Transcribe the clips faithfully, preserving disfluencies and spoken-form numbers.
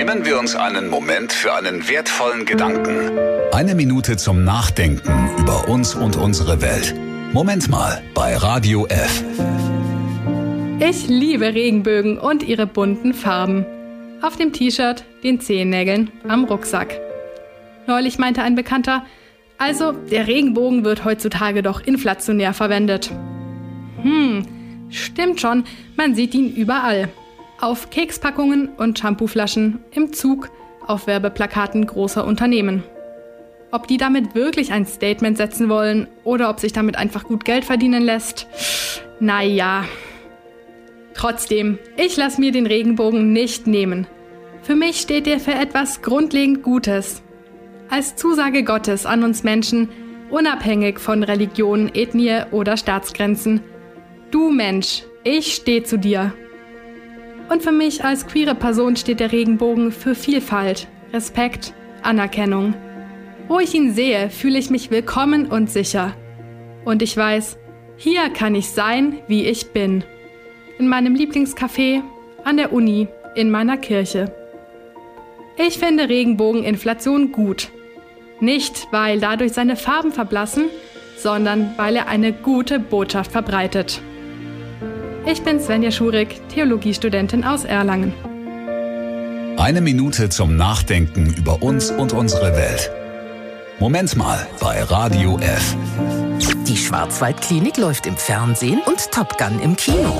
Nehmen wir uns einen Moment für einen wertvollen Gedanken. Eine Minute zum Nachdenken über uns und unsere Welt. Moment mal bei Radio F. Ich liebe Regenbögen und ihre bunten Farben. Auf dem T-Shirt, den Zehennägeln, am Rucksack. Neulich meinte ein Bekannter, also der Regenbogen wird heutzutage doch inflationär verwendet. Hm, stimmt schon, man sieht ihn überall. Auf Kekspackungen und Shampooflaschen, im Zug, auf Werbeplakaten großer Unternehmen. Ob die damit wirklich ein Statement setzen wollen oder ob sich damit einfach gut Geld verdienen lässt, naja. Trotzdem, ich lasse mir den Regenbogen nicht nehmen. Für mich steht er für etwas grundlegend Gutes. Als Zusage Gottes an uns Menschen, unabhängig von Religion, Ethnie oder Staatsgrenzen. Du Mensch, ich stehe zu dir. Und für mich als queere Person steht der Regenbogen für Vielfalt, Respekt, Anerkennung. Wo ich ihn sehe, fühle ich mich willkommen und sicher. Und ich weiß, hier kann ich sein, wie ich bin. In meinem Lieblingscafé, an der Uni, in meiner Kirche. Ich finde Regenbogeninflation gut. Nicht, weil dadurch seine Farben verblassen, sondern weil er eine gute Botschaft verbreitet. Ich bin Svenja Schurig, Theologiestudentin aus Erlangen. Eine Minute zum Nachdenken über uns und unsere Welt. Moment mal bei Radio F. Die Schwarzwaldklinik läuft im Fernsehen und Top Gun im Kino.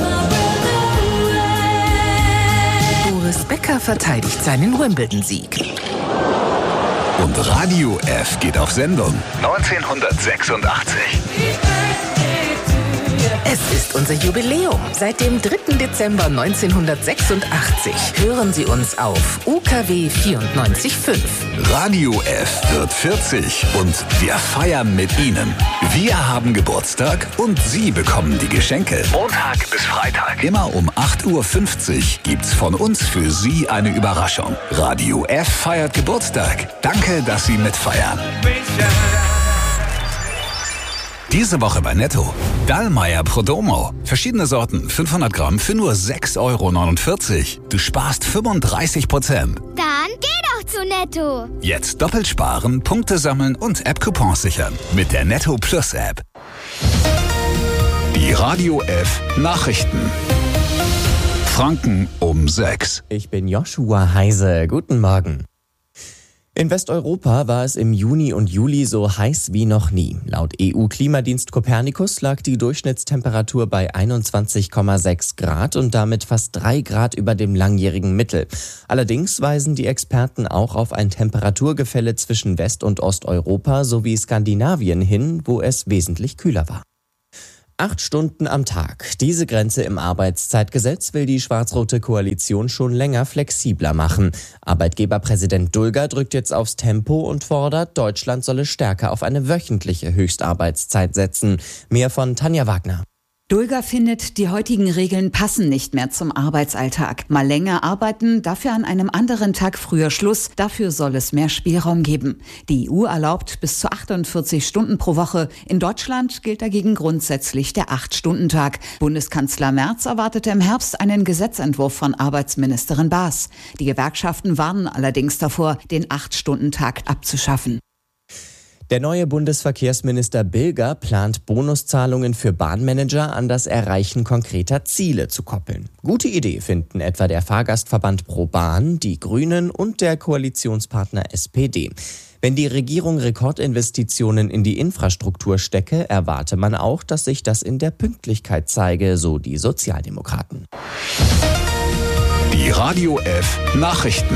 Boris Becker verteidigt seinen Wimbledon-Sieg. Und Radio F geht auf Sendung. neunzehnhundertsechsundachtzig. Es ist unser Jubiläum. Seit dem dritten Dezember neunzehnhundertsechsundachtzig hören Sie uns auf U K W vierundneunzig Komma fünf. Radio F wird vierzig und wir feiern mit Ihnen. Wir haben Geburtstag und Sie bekommen die Geschenke. Montag bis Freitag. Immer um acht Uhr fünfzig gibt's von uns für Sie eine Überraschung. Radio F feiert Geburtstag. Danke, dass Sie mitfeiern. Diese Woche bei Netto. Dallmayr Prodomo. Verschiedene Sorten, fünfhundert Gramm für nur sechs Euro neunundvierzig. Du sparst fünfunddreißig Prozent. Dann geh doch zu Netto. Jetzt doppelt sparen, Punkte sammeln und App-Coupons sichern. Mit der Netto Plus App. Die Radio F Nachrichten. Franken um sechs. Ich bin Joshua Heise. Guten Morgen. In Westeuropa war es im Juni und Juli so heiß wie noch nie. Laut E U-Klimadienst Copernicus lag die Durchschnittstemperatur bei einundzwanzig Komma sechs Grad und damit fast drei Grad über dem langjährigen Mittel. Allerdings weisen die Experten auch auf ein Temperaturgefälle zwischen West- und Osteuropa sowie Skandinavien hin, wo es wesentlich kühler war. Acht Stunden am Tag. Diese Grenze im Arbeitszeitgesetz will die schwarz-rote Koalition schon länger flexibler machen. Arbeitgeberpräsident Dulger drückt jetzt aufs Tempo und fordert, Deutschland solle stärker auf eine wöchentliche Höchstarbeitszeit setzen. Mehr von Tanja Wagner. Dulger findet, die heutigen Regeln passen nicht mehr zum Arbeitsalltag. Mal länger arbeiten, dafür an einem anderen Tag früher Schluss. Dafür soll es mehr Spielraum geben. Die E U erlaubt bis zu achtundvierzig Stunden pro Woche. In Deutschland gilt dagegen grundsätzlich der acht-Stunden-Tag. Bundeskanzler Merz erwartete im Herbst einen Gesetzentwurf von Arbeitsministerin Baas. Die Gewerkschaften warnen allerdings davor, den acht-Stunden-Tag abzuschaffen. Der neue Bundesverkehrsminister Bilger plant, Bonuszahlungen für Bahnmanager an das Erreichen konkreter Ziele zu koppeln. Gute Idee finden etwa der Fahrgastverband Pro Bahn, die Grünen und der Koalitionspartner S P D. Wenn die Regierung Rekordinvestitionen in die Infrastruktur stecke, erwarte man auch, dass sich das in der Pünktlichkeit zeige, so die Sozialdemokraten. Die Radio F Nachrichten.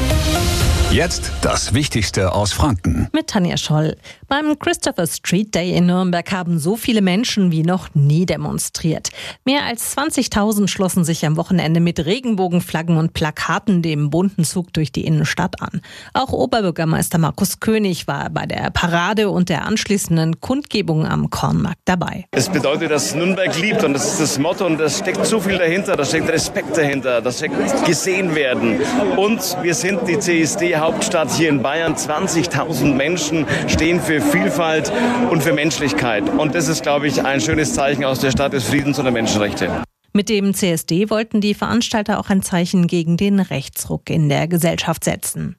Jetzt das Wichtigste aus Franken. Mit Tanja Scholl. Beim Christopher Street Day in Nürnberg haben so viele Menschen wie noch nie demonstriert. Mehr als zwanzigtausend schlossen sich am Wochenende mit Regenbogenflaggen und Plakaten dem bunten Zug durch die Innenstadt an. Auch Oberbürgermeister Markus König war bei der Parade und der anschließenden Kundgebung am Kornmarkt dabei. Es bedeutet, dass Nürnberg liebt und das ist das Motto und da steckt so viel dahinter, da steckt Respekt dahinter, da steckt gesehen werden. Und wir sind die C S D-Hauptstadt hier in Bayern. zwanzigtausend Menschen stehen für Vielfalt und für Menschlichkeit. Und das ist, glaube ich, ein schönes Zeichen aus der Stadt des Friedens und der Menschenrechte. Mit dem C S D wollten die Veranstalter auch ein Zeichen gegen den Rechtsruck in der Gesellschaft setzen.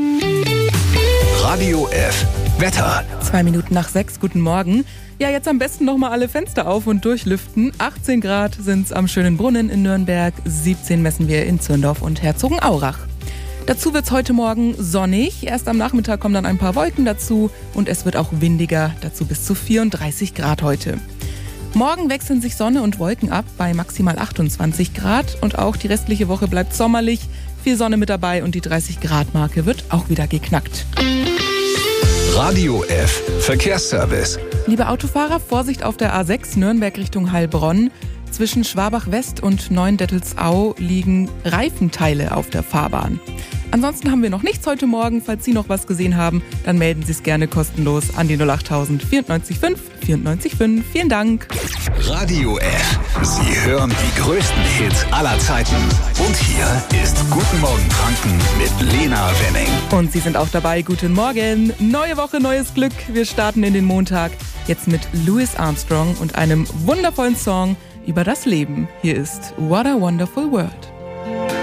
Radio F. Wetter. Zwei Minuten nach sechs, guten Morgen. Ja, jetzt am besten nochmal alle Fenster auf und durchlüften. achtzehn Grad sind es am Schönen Brunnen in Nürnberg, siebzehn messen wir in Zürndorf und Herzogenaurach. Dazu wird es heute Morgen sonnig. Erst am Nachmittag kommen dann ein paar Wolken dazu und es wird auch windiger, dazu bis zu vierunddreißig Grad heute. Morgen wechseln sich Sonne und Wolken ab bei maximal achtundzwanzig Grad und auch die restliche Woche bleibt sommerlich. Viel Sonne mit dabei und die dreißig Grad Marke wird auch wieder geknackt. Radio F. Verkehrsservice. Liebe Autofahrer, Vorsicht auf der A sechs Nürnberg Richtung Heilbronn. Zwischen Schwabach West und Neuendettelsau liegen Reifenteile auf der Fahrbahn. Ansonsten haben wir noch nichts heute Morgen. Falls Sie noch was gesehen haben, dann melden Sie es gerne kostenlos an die null acht null null vierundneunzig fünf vierundneunzig fünf. Vielen Dank. Radio F. Sie hören die größten Hits aller Zeiten. Und hier ist Guten Morgen Franken mit Lena Wenning. Und Sie sind auch dabei. Guten Morgen. Neue Woche, neues Glück. Wir starten in den Montag. Jetzt mit Louis Armstrong und einem wundervollen Song über das Leben. Hier ist What a Wonderful World.